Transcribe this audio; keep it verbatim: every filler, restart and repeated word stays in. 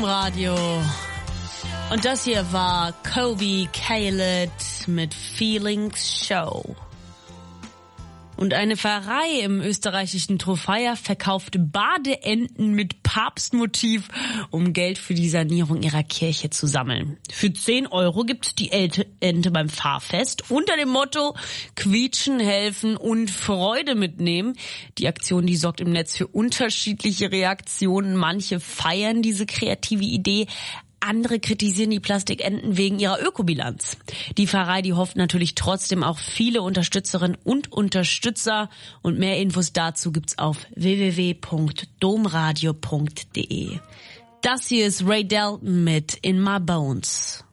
Radio. Und das hier war Kobe Caled mit Feelings Show. Und eine Pfarrei im österreichischen Trofeier verkauft Badeenten mit Papstmotiv, um Geld für die Sanierung ihrer Kirche zu sammeln. Für zehn Euro gibt's die Ente beim Pfarrfest unter dem Motto Quietschen, helfen und Freude mitnehmen. Die Aktion, die sorgt im Netz für unterschiedliche Reaktionen. Manche feiern diese kreative Idee. Andere kritisieren die Plastikenten wegen ihrer Ökobilanz. Die Pfarrei, die hofft natürlich trotzdem auch viele Unterstützerinnen und Unterstützer. Und mehr Infos dazu gibt's auf w w w punkt domradio punkt de. Das hier ist Ray Dalton mit In My Bones.